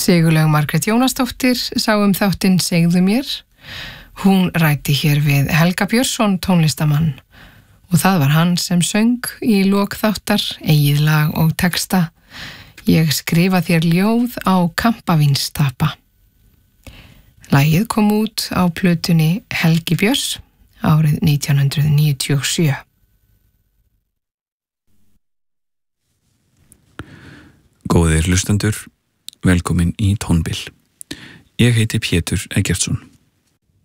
Sigurlaug Margrét Jónasdóttir sá þáttinn Segðu mér. Hún ræddi hér við Helga Björnsson tónlistamann og það var hann sem söng í lok þáttar eigið lag og texta Ég skrifa þér ljóð á kampavínstappa. Lagið kom út á plötunni Helgi Björns árið 1997. Góðir hlustendur, velkomin í Tónbil. Ég heiti Pétur Eggertsson.